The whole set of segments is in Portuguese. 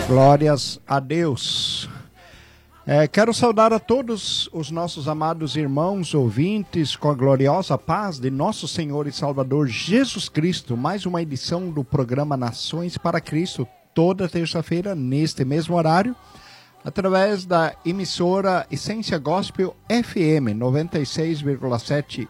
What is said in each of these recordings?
Glórias a Deus. Quero saudar a todos os nossos amados irmãos ouvintes com a gloriosa paz de nosso Senhor e Salvador Jesus Cristo. Mais uma edição do programa Nações para Cristo, toda terça-feira, neste mesmo horário, através da emissora Essência Gospel FM 96,7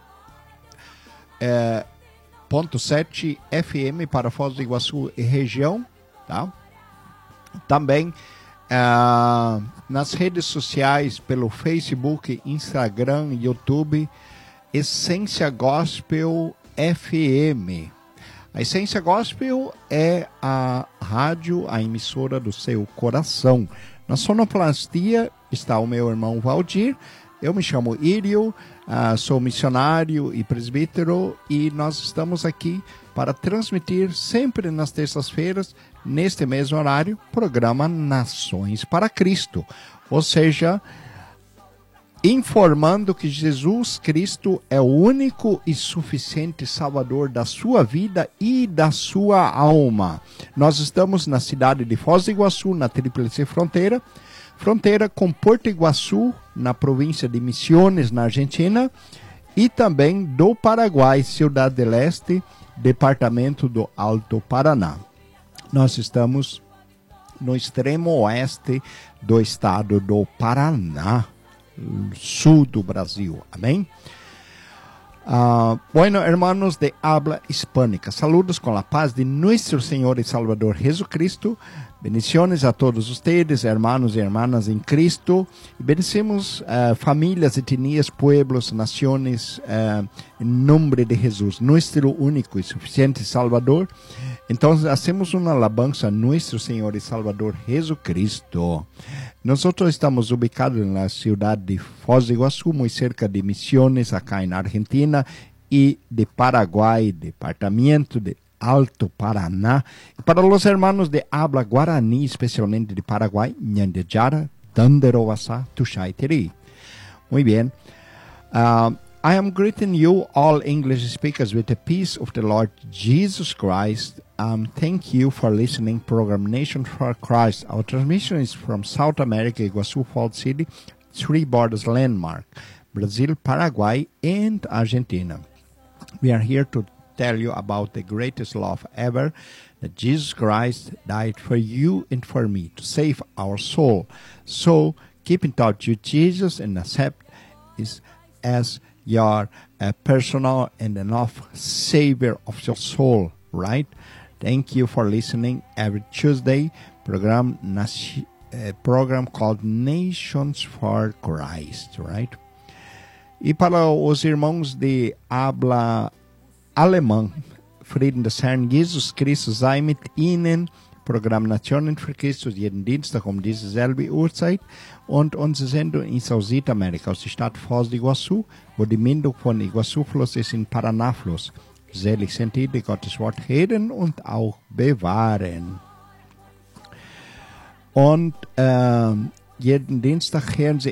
.7 FM para Foz do Iguaçu e região, tá? Também nas redes sociais, pelo Facebook, Instagram, YouTube, Essência Gospel FM. A Essência Gospel é a rádio, a emissora do seu coração. Na sonoplastia está o meu irmão Valdir. Eu me chamo Írio, sou missionário e presbítero e nós estamos aqui para transmitir sempre nas terças-feiras, neste mesmo horário, programa Nações para Cristo. Ou seja, informando que Jesus Cristo é o único e suficiente Salvador da sua vida e da sua alma. Nós estamos na cidade de Foz do Iguaçu, na Tríplice Fronteira, fronteira com Porto Iguaçu, na província de Misiones, na Argentina, e também do Paraguai, Cidade del Este, departamento do Alto Paraná. Nós estamos no extremo oeste do estado do Paraná, sul do Brasil. Amém? Bueno, hermanos de habla hispánica, saludos con la paz de nuestro Señor y Salvador Jesucristo. Bendiciones a todos ustedes, hermanos y hermanas en Cristo. Bendecimos familias, etnias, pueblos, naciones, en nombre de Jesús, nuestro único y suficiente Salvador. Entonces, hacemos una alabanza a nuestro Señor y Salvador Jesucristo. Nosotros estamos ubicados en la ciudad de Foz do Iguaçu, muy cerca de Misiones, acá en Argentina, y de Paraguay, departamento de Alto Paraná. Para los hermanos de habla guaraní, especialmente de Paraguay, Ñandejara, Tanderovasá, Tuxaiteri. Muy bien. I am greeting you, all English speakers, with the peace of the Lord Jesus Christ. Thank you for listening program Nation for Christ. Our transmission is from South America, Iguaçu Falls City, Three Borders Landmark, Brazil, Paraguay, and Argentina. We are here to tell you about the greatest love ever, that Jesus Christ died for you and for me to save our soul. So keep in touch with Jesus and accept Him as your personal and enough Savior of your soul, right? Thank you for listening every Tuesday, program called Nations for Christ, right? E para os irmãos de habla alemã, Frieden des Herrn Jesus Christus sei mit Ihnen, Programm Nationen für Christus, jeden Dienstag diese selbe Uhrzeit. Und unsere Sendung ist aus Südamerika, aus der Stadt Foz do Iguaçu, wo die Mündung von Iguaçu-Fluss ist in Paraná-Fluss. Selig sind die Gottes Wort hören und auch bewahren. Und jeden Dienstag hören Sie